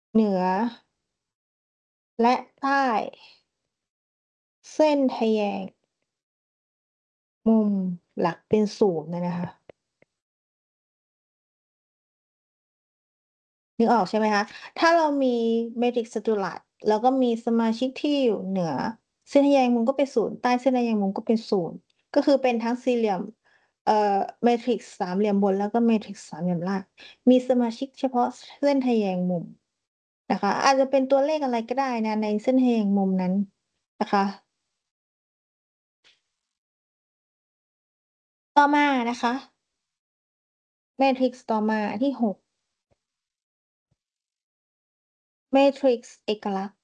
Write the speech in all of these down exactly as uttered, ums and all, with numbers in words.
เหนือ และใต้ เส้นทแยง มุมหลักเป็น ศูนย์ อะนะคะ นึกออกใช่ไหมคะ? ถ้าเรามีเมตริกซ์จัตุรัส แล้วก็มีสมาชิกที่อยู่เหนือเส้นทแยงมุมก็เป็น ศูนย์ ใต้เส้นทแยงมุมก็เป็น ศูนย์ ก็คือเป็นทั้งสี่เหลี่ยม เอ่อ เมตริกซ์สามเหลี่ยมบน แล้วก็เมตริกซ์สามเหลี่ยมล่าง มีสมาชิกเฉพาะเส้นทแยงมุมนะคะ อาจจะเป็นตัวเลขอะไรก็ได้นะในเส้นทแยงมุมนั้นนะคะ ต่อมานะคะ เมตริกซ์ต่อมาอันที่ หก เมตริกซ์เอกลักษณ์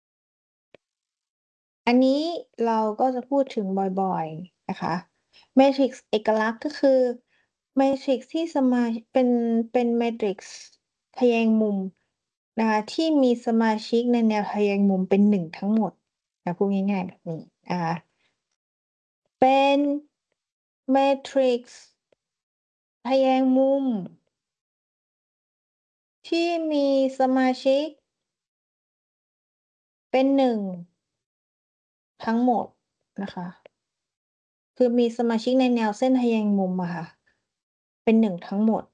อันนี้เราก็จะพูดถึงบ่อย ๆ นะคะ เมตริกซ์เอกลักษณ์ ก็คือเมตริกซ์ที่สมา เป็น เป็นเมตริกซ์ทแยงมุมนะคะ ที่มีสมาชิกในแนวทแยงมุมเป็น หนึ่ง ทั้งหมด อา พูดง่าย ๆ แบบนี้นะคะ เป็นเมตริกซ์ทแยงมุม ที่มีสมาชิก เป็น หนึ่ง ทั้งหมดนะคะ คือมีสมาชิกในแนวเส้นทแยงมุมอะค่ะ เป็น หนึ่ง ทั้งหมด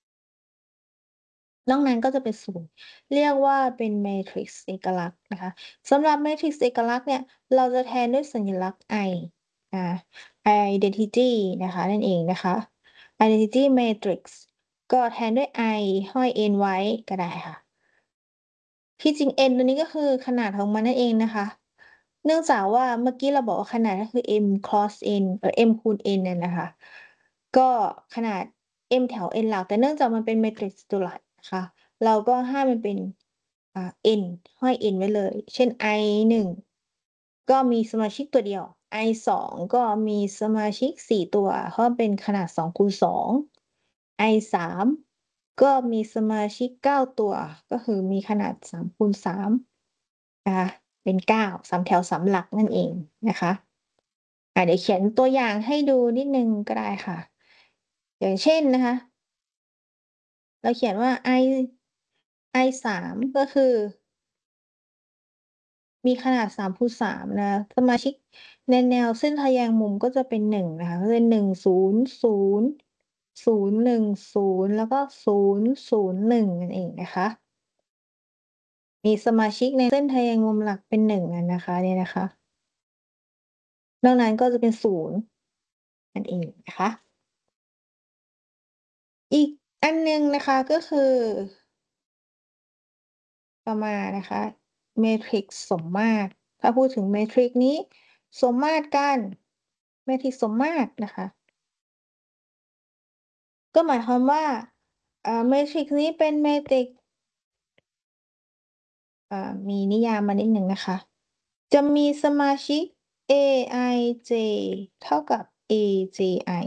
นอกนั้นก็จะเป็น ศูนย์ เรียกว่าเป็นเมตริกซ์เอกลักษณ์นะคะ สำหรับเมตริกซ์เอกลักษณ์เนี่ย เราจะแทนด้วยสัญลักษณ์ I อา Identity นะคะ นั่นเองนะคะ Identity Matrix ก็แทนด้วย I ห้อย N ไว้ก็ได้ค่ะ ที่จริง N ตัวนี้ก็คือขนาดของมันนั่นเองนะคะ เนื่องจากว่าเมื่อกี้เราบอกว่าขนาดก็คือ M Cross N เอ่อ M คูณ N อะนะคะ ก็ขนาด M แถว N หลัก แต่เนื่องจากมันเป็นเมตริกซ์จัตุรัสนะคะ เราก็ให้มันเป็น อ่า N ห้อย N ไว้เลย เช่น I หนึ่ง ก็มีสมาชิกตัวเดียว I สอง ก็มีสมาชิก สี่ ตัว เพราะเป็นขนาด สองคูณสอง I สาม ก็มีสมาชิก เก้า ตัว ก็คือมีขนาด สาม คูณ สาม นะคะ เป็น เก้า สาม แถว สาม หลักนั่นเองนะคะ อ่า เดี๋ยวเขียนตัวอย่างให้ดูนิดหนึ่งก็ได้ค่ะ อย่างเช่นนะคะ เราเขียนว่า I I สาม ก็คือ มีขนาด สาม คูณ สาม นะคะ สมาชิกในแนวเส้นทแยงมุมก็จะเป็น หนึ่ง นะคะ ก็เป็น หนึ่ง ศูนย์ ศูนย์ ศูนย์ หนึ่ง ศูนย์ แล้วก็ ศูนย์ ศูนย์ หนึ่ง นั่นเองนะคะ มีสมาชิกในเส้นทแยงมุมหลักเป็น หนึ่ง อะนะคะ เนี่ยนะคะ นอกนั้นก็จะเป็น ศูนย์ นั่นเองนะคะ อีกอันหนึ่งนะคะ ก็คือ ต่อมานะคะ เมตริกซ์สมมาตร ถ้าพูดถึงเมตริกซ์นี้สมมาตรกัน เมตริกซ์สมมาตรนะคะ ก็หมายความว่า อ่า เมตริกซ์นี้เป็นเมตริกซ์ อ่า มีนิยามมานิดหนึ่งนะคะ จะมีสมาชิก Aij เท่ากับ Aji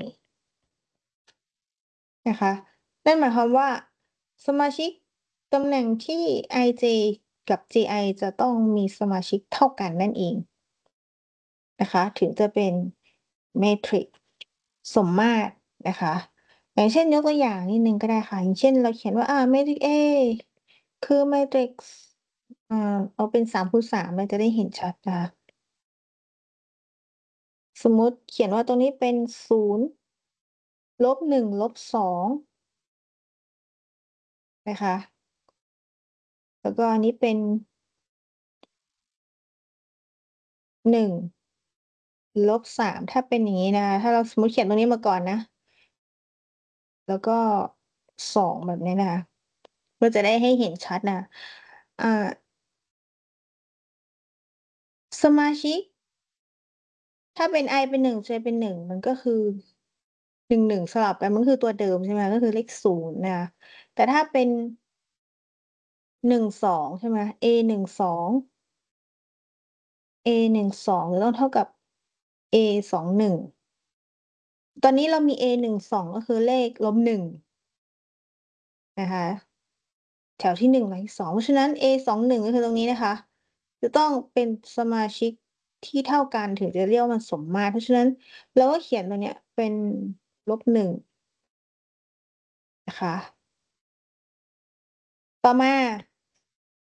นะคะ นั่นหมายความว่า สมาชิกตำแหน่งที่ Ij กับ Ji จะต้องมีสมาชิกเท่ากันนั่นเองนะคะ ถึงจะเป็นเมตริกซ์สมมาตรนะคะ อย่างเช่น ยกตัวอย่างนิดหนึ่งก็ได้ค่ะ อย่างเช่น เราเขียนว่า อ่า เมตริกซ์ A คือเมตริกซ์ อ่า เอาเป็น สาม คูณ สาม มันจะได้เห็นชัดนะคะ สมมุติเขียนว่าตรงนี้เป็น ศูนย์ ลบ หนึ่ง ลบ สอง นะคะ แล้วก็อันนี้เป็น หนึ่ง ลบ สาม ถ้าเป็นอย่างงี้นะคะ ถ้าเราสมมุติเขียนตรงนี้มาก่อนนะ แล้วก็ สอง แบบนี้นะคะ เพื่อจะได้ให้เห็นชัดน่ะ อ่า สมาชิก ถ้าเป็น I เป็น หนึ่ง J เป็น หนึ่ง มันก็คือ หนึ่ง หนึ่ง สลับกัน มันก็คือตัวเดิม ใช่ไหมคะ ก็คือเลข ศูนย์ นะคะ แต่ถ้าเป็น หนึ่ง สอง ใช่ไหม A หนึ่ง สอง A หนึ่ง สอง จะต้องเท่ากับ A สอง หนึ่ง ตอนนี้เรามี A หนึ่ง สอง ก็คือเลข ลบ หนึ่ง นะคะ แถวที่ หนึ่ง หลังที่ สอง เพราะฉะนั้น A สอง หนึ่ง ก็คือตรงนี้นะคะ จะต้องเป็นสมาชิกที่เท่ากัน ถึงจะเรียกว่ามันสมมาตร เพราะฉะนั้นเราก็เขียนตัวเนี้ยเป็น ลบ หนึ่ง นะคะ ต่อมา